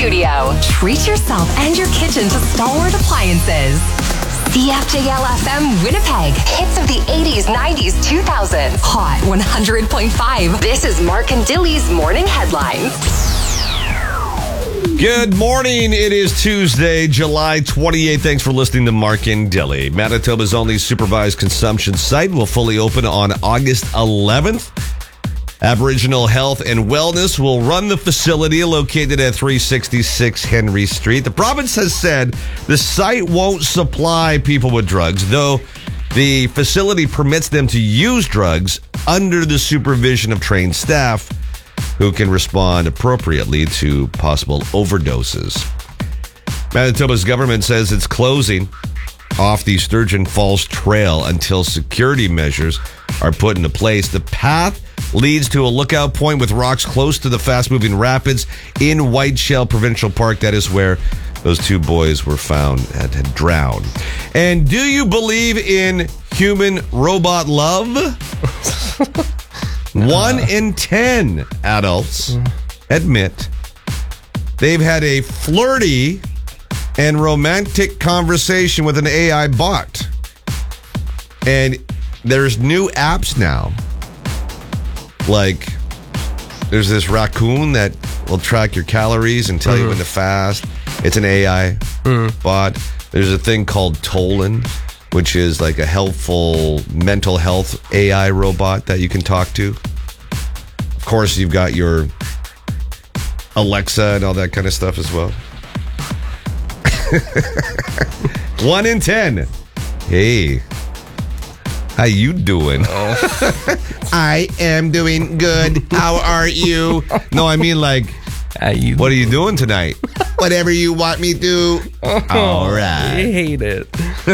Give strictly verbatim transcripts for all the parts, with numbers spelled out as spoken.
studio. Treat yourself and your kitchen to Stalwart Appliances. C F J L F M Winnipeg. Hits of the eighties, nineties, two thousands. Hot one hundred point five. This is Mark and Dilly's Morning Headlines. Good morning. It is Tuesday, July twenty-eighth. Thanks for listening to Mark and Dilly. Manitoba's only supervised consumption site will fully open on August eleventh. Aboriginal Health and Wellness will run the facility located at three sixty-six Henry Street. The province has said the site won't supply people with drugs, though the facility permits them to use drugs under the supervision of trained staff who can respond appropriately to possible overdoses. Manitoba's government says it's closing off the Sturgeon Falls Trail until security measures are put into place. The path leads to a lookout point with rocks close to the fast-moving rapids in Whiteshell Provincial Park. That is where those two boys were found and had drowned. And do you believe in human-robot love? One in ten adults admit they've had a flirty and romantic conversation with an A I bot. And there's new apps now. Like, there's this raccoon that will track your calories and tell mm-hmm. you when to fast. It's an A I mm-hmm. bot. There's a thing called Tolan, which is like a helpful mental health A I robot that you can talk to. Of course, you've got your Alexa and all that kind of stuff as well. One in ten. Hey. How you doing? Oh. I am doing good. How are you? No, I mean like, How you what are you doing tonight? Whatever you want me to. Oh, all right. I hate it.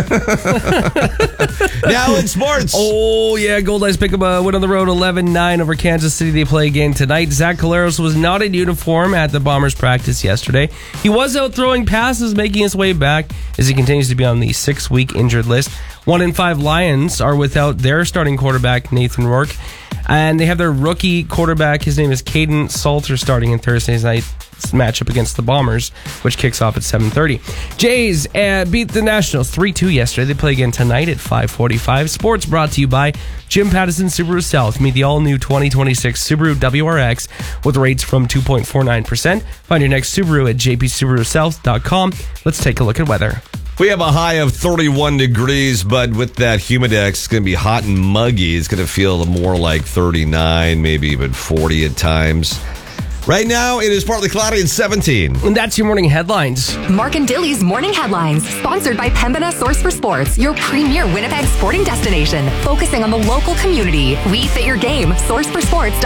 Now in sports. Oh, yeah. Gold Knights pick up a win on the road, eleven nine over Kansas City. They play again tonight. Zach Collaros was not in uniform at the Bombers practice yesterday. He was out throwing passes, making his way back as he continues to be on the six-week injured list. One in five Lions are without their starting quarterback, Nathan Rourke. And they have their rookie quarterback. His name is Caden Salter, starting in Thursday's night matchup against the Bombers, which kicks off at seven thirty. Jays uh, beat the Nationals three two yesterday. They play again tonight at five forty-five. Sports brought to you by Jim Pattison Subaru South. Meet the all-new twenty twenty-six Subaru W R X with rates from two point four nine percent. Find your next Subaru at j p subaru south dot com. Let's take a look at weather. We have a high of thirty-one degrees, but with that humidex, it's going to be hot and muggy. It's going to feel more like thirty-nine, maybe even forty at times. Right now, it is partly cloudy and seventeen. And that's your morning headlines. Mark and Dilly's Morning Headlines, sponsored by Pembina Source for Sports, your premier Winnipeg sporting destination, focusing on the local community. We fit your game. Source for Sports.